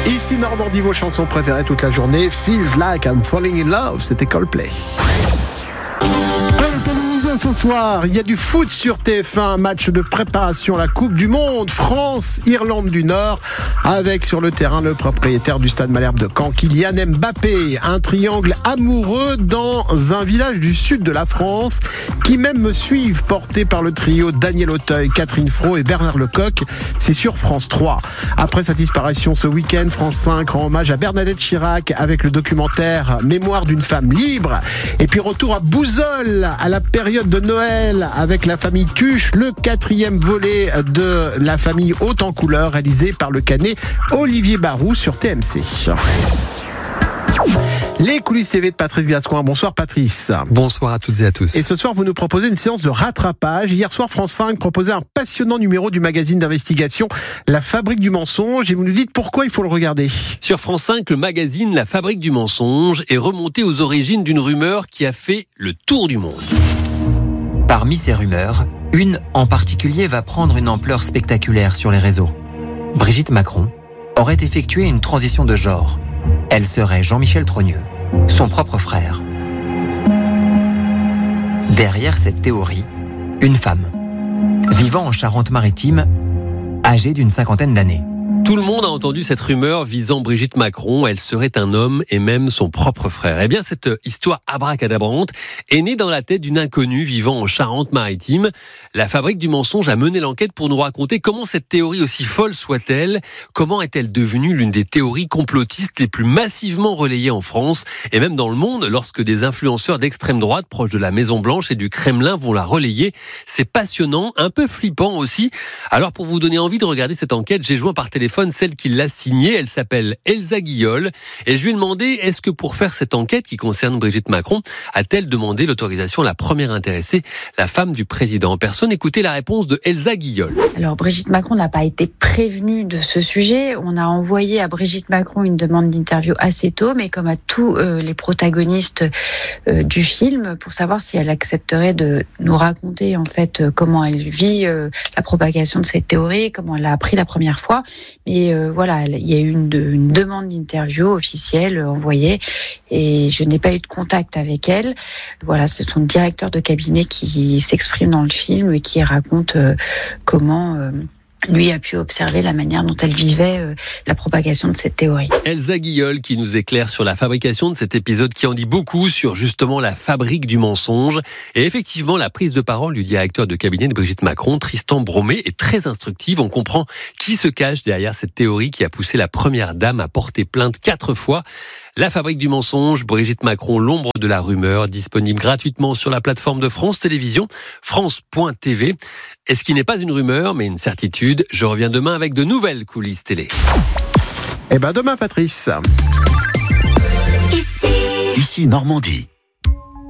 Ici Normandie, vos chansons préférées toute la journée. Feels Like I'm Falling in Love, c'était Coldplay. Ce soir, il y a du foot sur TF1, match de préparation à la Coupe du Monde, France-Irlande du Nord, avec sur le terrain le propriétaire du stade Malherbe de Caen, Kylian Mbappé. Un triangle amoureux dans un village du sud de la France, qui même me suivent, porté par le trio Daniel Auteuil, Catherine Fro et Bernard Lecoq. C'est sur France 3. Après sa disparition ce week-end, France 5 rend hommage à Bernadette Chirac avec le documentaire Mémoire d'une femme libre. Et puis retour à Bouzols, à la période de Noël avec la famille Tuche, le 4e volet de la famille Haute en couleur réalisé par le canet Olivier Barou sur TMC. Les coulisses TV de Patrice Gascoin. Bonsoir Patrice. Bonsoir à toutes et à tous. Et ce soir, vous nous proposez une séance de rattrapage. Hier soir, France 5 proposait un passionnant numéro du magazine d'investigation La Fabrique du mensonge. Et vous nous dites pourquoi il faut le regarder. Sur France 5, le magazine La Fabrique du mensonge est remonté aux origines d'une rumeur qui a fait le tour du monde. Parmi ces rumeurs, une en particulier va prendre une ampleur spectaculaire sur les réseaux. Brigitte Macron aurait effectué une transition de genre. Elle serait Jean-Michel Trogneux, son propre frère. Derrière cette théorie, une femme, vivant en Charente-Maritime, âgée d'une 50aine d'années. Tout le monde a entendu cette rumeur visant Brigitte Macron. Elle serait un homme et même son propre frère. Eh bien, cette histoire abracadabrante est née dans la tête d'une inconnue vivant en Charente-Maritime. La Fabrique du mensonge a mené l'enquête pour nous raconter comment cette théorie, aussi folle soit-elle, comment est-elle devenue l'une des théories complotistes les plus massivement relayées en France et même dans le monde lorsque des influenceurs d'extrême droite proches de la Maison-Blanche et du Kremlin vont la relayer. C'est passionnant, un peu flippant aussi. Alors, pour vous donner envie de regarder cette enquête, j'ai joint par téléphone celle qui l'a signée. Elle s'appelle Elsa Guillol et je lui ai demandé est-ce que pour faire cette enquête qui concerne Brigitte Macron, a-t-elle demandé l'autorisation à la première intéressée, la femme du président en personne? Écoutez la réponse de Elsa Guillol. Alors Brigitte Macron n'a pas été prévenue de ce sujet. On a envoyé à Brigitte Macron une demande d'interview assez tôt, mais comme à tous les protagonistes du film, pour savoir si elle accepterait de nous raconter en fait comment elle vit la propagation de cette théorie, comment elle l'a appris la première fois. Mais voilà, il y a eu une demande d'interview officielle envoyée et je n'ai pas eu de contact avec elle. Voilà, c'est son directeur de cabinet qui s'exprime dans le film et qui raconte comment lui a pu observer la manière dont elle vivait la propagation de cette théorie. Elsa Guillol qui nous éclaire sur la fabrication de cet épisode qui en dit beaucoup sur justement la fabrique du mensonge. Et effectivement, la prise de parole du directeur de cabinet de Brigitte Macron, Tristan Bromet, est très instructive. On comprend qui se cache derrière cette théorie qui a poussé la première dame à porter plainte 4 fois. La Fabrique du mensonge, Brigitte Macron, l'ombre de la rumeur, disponible gratuitement sur la plateforme de France Télévisions, France.tv. Et ce qui n'est pas une rumeur, mais une certitude, je reviens demain avec de nouvelles coulisses télé. Eh ben demain, Patrice. Ici Normandie.